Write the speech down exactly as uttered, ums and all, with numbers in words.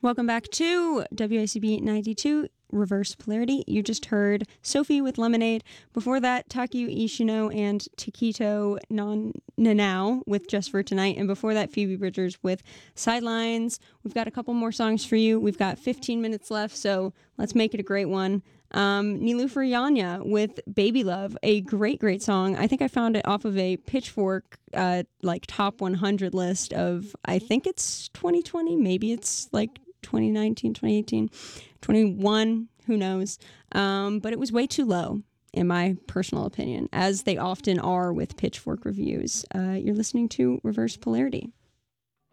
Welcome back to W I C B ninety-two Reverse Polarity. You just heard Sophie with Lemonade. Before that, Taku Ishino and Takito Non Nanao with Just for Tonight. And before that, Phoebe Bridgers with Sidelines. We've got a couple more songs for you. We've got fifteen minutes left, so let's make it a great one. Um, Niloufer Yanya with Baby Love, a great, great song. I think I found it off of a Pitchfork uh, like top one hundred list of, I think it's twenty twenty, maybe it's like twenty nineteen, twenty eighteen, twenty-one, who knows. Um, but it was way too low, in my personal opinion, as they often are with Pitchfork reviews. Uh, you're listening to Reverse Polarity.